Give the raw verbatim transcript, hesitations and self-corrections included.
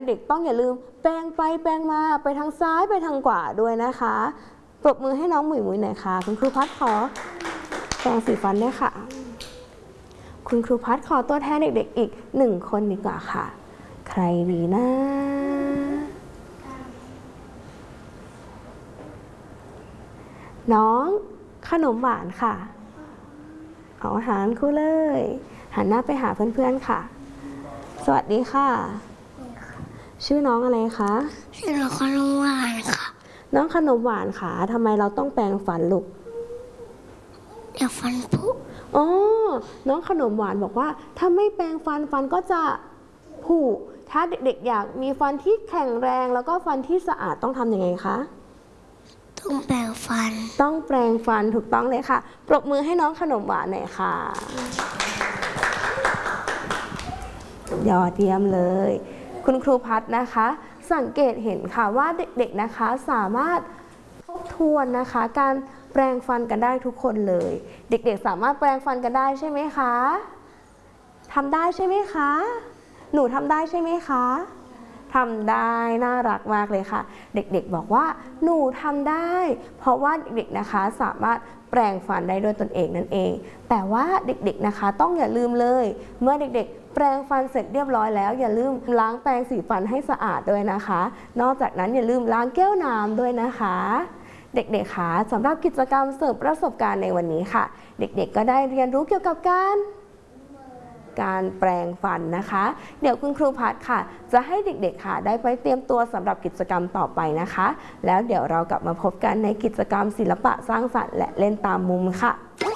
เด็กต้องอย่าลืมแปรงไปแปรงมาไปทางซ้ายไปทางขวาด้วยนะคะปรบมือให้น้องหมุยหมุยหน่อยค่ะคุณครูพัดขอแปรงสีฟันด้วยค่ะคุณครูพัดขอตัวแทนเด็กๆอีกหนึ่งคนดีกว่าค่ะใครดีนะน้องขนมหวานค่ะเอาอาหารคู่เลยหันหน้าไปหาเพื่อนๆค่ะสวัสดีค่ะชื่อน้องอะไรคะชื่อน้องขนมหวานค่ะน้องขนมหวานค่ะทำไมเราต้องแปรงฟันลูกเดี๋ยวฟันผุอ๋อน้องขนมหวานบอกว่าถ้าไม่แปรงฟันฟันก็จะผุถ้าเด็กๆอยากมีฟันที่แข็งแรงแล้วก็ฟันที่สะอาดต้องทำยังไงคะต้องแปรงฟันต้องแปรงฟันถูกต้องเลยค่ะปรบมือให้น้องขนมหวานหน่อยค่ะยอดเยี่ยมเลยคุณครูพัฒนะคะสังเกตเห็นค่ะว่าเด็กๆนะคะสามารถทบทวนนะคะการแปรงฟันกันได้ทุกคนเลยเด็กๆสามารถแปรงฟันกันได้ใช่ไหมคะทำได้ใช่ไหมคะหนูทำได้ใช่ไหมคะทำได้น่ารักมากเลยค่ะเด็กๆบอกว่าหนูทำได้เพราะว่าเด็กๆนะคะสามารถแปรงฟันได้ด้วยตนเองนั่นเองแต่ว่าเด็กๆนะคะต้องอย่าลืมเลยเมื่อเด็กๆแปรงฟันเสร็จเรียบร้อยแล้วอย่าลืมล้างแปรงสีฟันให้สะอาดด้วยนะคะนอกจากนั้นอย่าลืมล้างแก้วน้ำด้วยนะคะเด็กๆคะสำหรับกิจกรรมเสริมประสบการณ์ในวันนี้ค่ะเด็กๆก็ได้เรียนรู้เกี่ยวกับการการแปรงฟันนะคะเดี๋ยวคุณครูพัฒค่ะจะให้เด็กๆค่ะได้ไปเตรียมตัวสำหรับกิจกรรมต่อไปนะคะแล้วเดี๋ยวเรากลับมาพบกันในกิจกรรมศิลปะสร้างสรรค์และเล่นตามมุมค่ะ